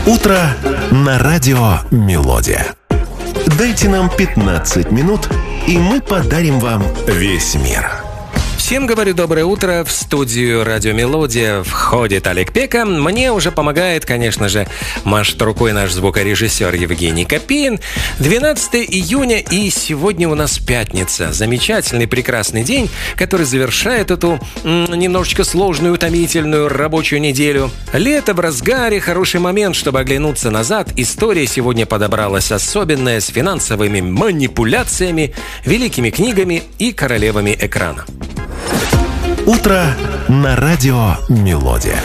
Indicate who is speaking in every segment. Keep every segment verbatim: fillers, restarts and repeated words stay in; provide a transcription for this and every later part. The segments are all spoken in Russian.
Speaker 1: Утро на радио «Мелодия». Дайте нам пятнадцать минут, и мы подарим вам весь мир.
Speaker 2: Всем говорю доброе утро. В студию «Радио Мелодия» входит Олег Пека. Мне уже помогает, конечно же, машет рукой наш звукорежиссер Евгений Копеин. двенадцатое июня, и сегодня у нас пятница. Замечательный, прекрасный день, который завершает эту м, немножечко сложную, утомительную рабочую неделю. Лето в разгаре, хороший момент, чтобы оглянуться назад. История сегодня подобралась особенная, с финансовыми манипуляциями, великими книгами и королевами экрана.
Speaker 1: Утро на радио «Мелодия».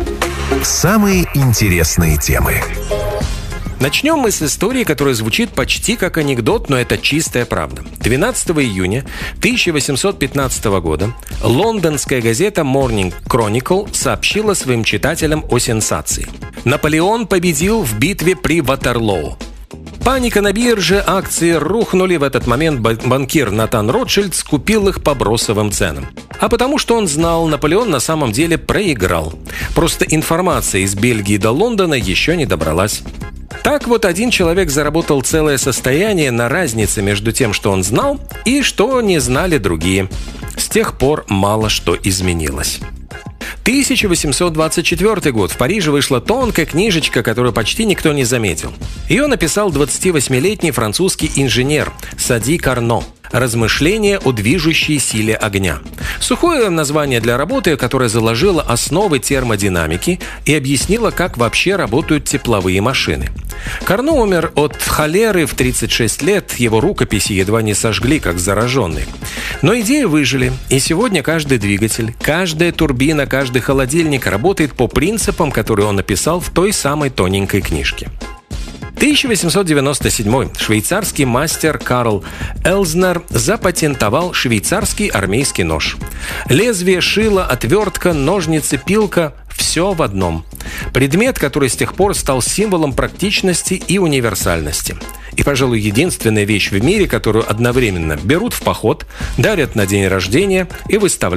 Speaker 1: Самые интересные темы.
Speaker 2: Начнем мы с истории, которая звучит почти как анекдот, но это чистая правда. двенадцатого июня тысяча восемьсот пятнадцатого года лондонская газета Morning Chronicle сообщила своим читателям о сенсации. Наполеон победил в битве при Ватерлоу. Паника на бирже, акции рухнули. В этот момент банкир Натан Ротшильд скупил их по бросовым ценам. А потому что он знал, Наполеон на самом деле проиграл. Просто информация из Бельгии до Лондона еще не добралась. Так вот, один человек заработал целое состояние на разнице между тем, что он знал, и что не знали другие. С тех пор мало что изменилось. тысяча восемьсот двадцать четвёртый год. В Париже вышла тонкая книжечка, которую почти никто не заметил. Ее написал двадцативосьмилетний французский инженер Сади Карно. «Размышления о движущей силе огня». Сухое название для работы, которое заложило основы термодинамики и объяснило, как вообще работают тепловые машины. Карно умер от холеры в тридцать шесть лет, его рукописи едва не сожгли, как зараженные. Но идеи выжили, и сегодня каждый двигатель, каждая турбина, каждый холодильник работает по принципам, которые он написал в той самой тоненькой книжке. тысяча восемьсот девяносто седьмой. Швейцарский мастер Карл Элзнер запатентовал швейцарский армейский нож. Лезвие, шило, отвертка, ножницы, пилка – все в одном. Предмет, который с тех пор стал символом практичности и универсальности. И, пожалуй, единственная вещь в мире, которую одновременно берут в поход, дарят на день рождения и выставляют